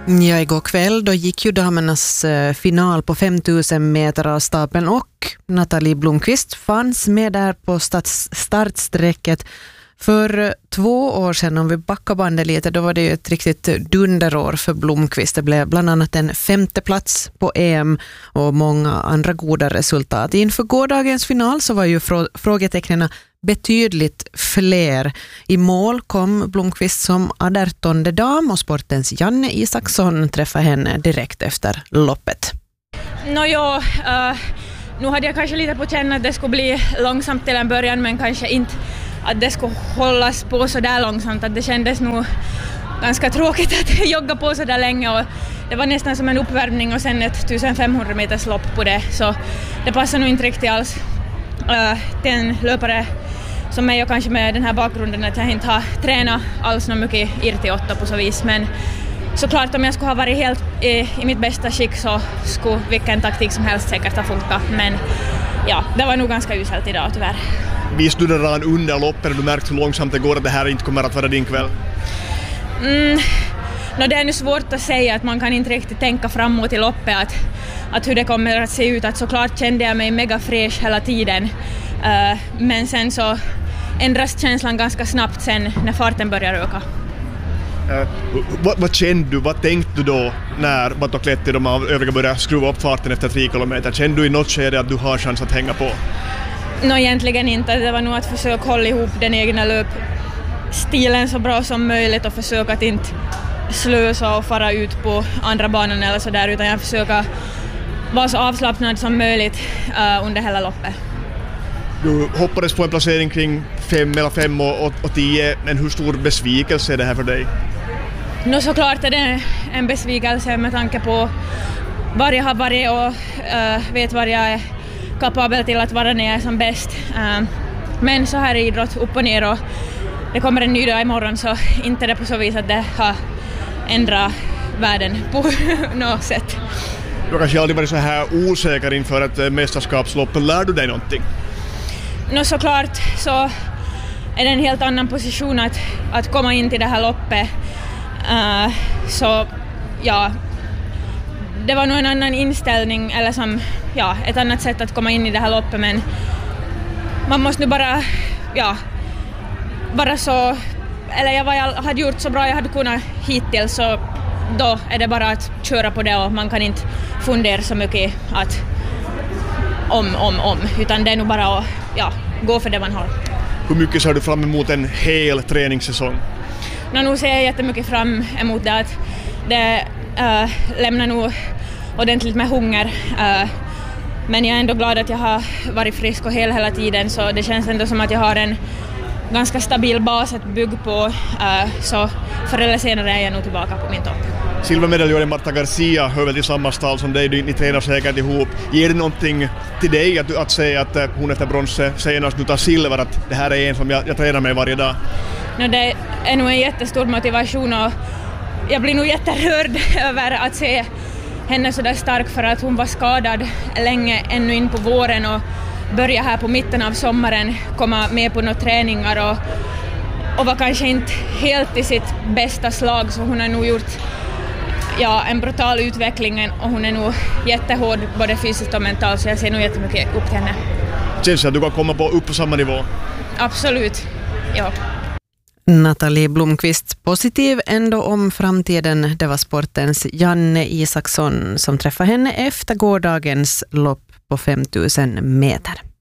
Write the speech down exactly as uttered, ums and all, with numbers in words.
Ja, igår kväll då gick ju damernas final på femtusen meter av stapeln och Nathalie Blomqvist fanns med där på startsträcket. För två år sedan, om vi backar bandet lite, då var det ju ett riktigt dunderår för Blomqvist. Det blev bland annat en femte plats på E M och många andra goda resultat. Inför gårdagens final så var ju frågetecknen betydligt fler. I mål kom Blomqvist som artonde dam och sportens Janne Isaksson träffade henne direkt efter loppet. Nå ja, uh, nu hade jag kanske lite på känn att det skulle bli långsamt till en början, men kanske inte att det skulle hållas på så där långsamt. Att det kändes nog ganska tråkigt att jogga på så där länge, och det var nästan som en uppvärmning och sen ett femtonhundra meters lopp på det, så det passar nog inte riktigt alls uh, till en löpare som mig, och kanske med den här bakgrunden att jag inte har tränat alls något mycket irti åtta på så vis. Men såklart om jag skulle ha varit helt i, i mitt bästa skick så skulle vilken taktik som helst säkert ha funkat. Men ja, det var nog ganska uselt idag tyvärr. Visste du redan under loppet, du märkte hur långsamt det går att det här inte kommer att vara din kväll? Mm, no, det är nu svårt att säga, att man kan inte riktigt tänka framåt i loppet att, att hur det kommer att se ut. Att såklart kände jag mig mega fresh hela tiden. Uh, men sen så ändras känslan ganska snabbt sen när farten börjar öka. Uh, vad, vad kände du, vad tänkte du då när Batokletti och de övriga började skruva upp farten efter tre kilometer? Kände du i något skede att du har chans att hänga på? Nå, egentligen inte. Det var nog att försöka hålla ihop den egna löpstilen så bra som möjligt och försöka att inte slösa och fara ut på andra banan eller sådär, utan jag försöka vara så avslappnad som möjligt uh, under hela loppet. Du hoppades på en placering kring fem eller fem och, och, och tio, men hur stor besvikelse är det här för dig? Nå, såklart är det en besvikelse med tanke på var jag har varit och uh, vet var jag är kapabel till att vara när jag är som bäst. Uh, men så här är idrott upp och ner, och det kommer en ny dag imorgon, så inte det på så vis att det har ändrat världen på något sätt. Du har kanske aldrig varit så här osäker inför ett mästerskapslopp. Lär du dig någonting? Nå, såklart så är det en helt annan position att, att komma in till det här loppet. Uh, så ja, det var nog en annan inställning, eller som, ja, ett annat sätt att komma in i det här loppet, men man måste nu bara, ja, bara så, eller jag, var, jag hade gjort så bra jag hade kunnat hittills, så då är det bara att köra på det, och man kan inte fundera så mycket att om, om, om, utan det är nog bara att, ja, gå för det man har. Hur mycket ser du fram emot en hel träningssäsong? Nå, nu ser jag jättemycket fram emot det, att det äh, lämnar nog ordentligt med hunger, äh, men jag är ändå glad att jag har varit frisk och hel hela tiden, så det känns ändå som att jag har en ganska stabil bas att bygga på, äh, så förr eller senare är jag nog tillbaka på min topp. Silvermedaljören Marta Garcia hör väl till samma stall som dig, ni tränar säkert ihop. Ger det någonting till dig att, att säga att hon efter brons senast nu tar silver, att det här är en som jag, jag tränar med varje dag? No, det är nog en jättestor motivation, och jag blir nog jätterörd över att se henne så där stark, för att hon var skadad länge ännu in på våren och började här på mitten av sommaren komma med på några träningar och, och var kanske inte helt i sitt bästa slag, så hon har nog gjort ja, en brutal utveckling, och hon är nog jättehård både fysiskt och mentalt, så jag ser nog jättemycket upp till henne. Känns det att du kan komma på, upp på samma nivå? Absolut, ja. Nathalie Blomqvist positiv ändå om framtiden. Det var sportens Janne Isaksson som träffade henne efter gårdagens lopp på femtusen meter.